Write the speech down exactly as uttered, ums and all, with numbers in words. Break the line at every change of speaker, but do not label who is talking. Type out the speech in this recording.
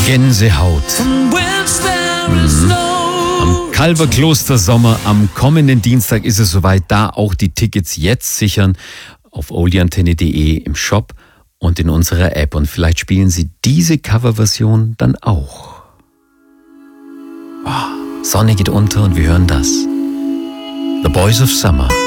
Gänsehaut. Mhm. Am Calver-Kloster Sommer, am kommenden Dienstag ist es soweit, da auch die Tickets jetzt sichern auf oldieantenne punkt de im Shop und in unserer App. Und vielleicht spielen Sie diese Coverversion dann auch. Oh, Sonne geht unter und wir hören das. The Boys of Summer.